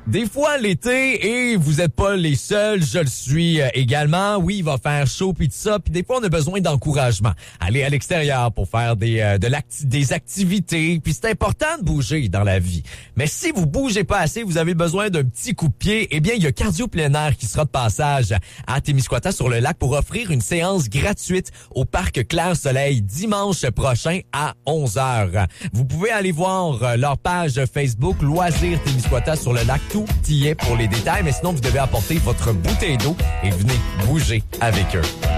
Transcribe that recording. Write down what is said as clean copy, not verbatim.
Des fois, l'été, et vous n'êtes pas les seuls, je le suis également. Oui, il va faire chaud pis tout ça, puis des fois, on a besoin d'encouragement. Aller à l'extérieur pour faire des activités, puis c'est important de bouger dans la vie. Mais si vous bougez pas assez, vous avez besoin d'un petit coup de pied, eh bien, il y a Cardio Plein Air qui sera de passage à Témiscouata sur le lac pour offrir une séance gratuite au Parc Clair-Soleil dimanche prochain à 11h. Vous pouvez aller voir leur page Facebook Loisirs Témiscouata sur le lac. Tout y est pour les détails, mais sinon, vous devez apporter votre bouteille d'eau et venez bouger avec eux.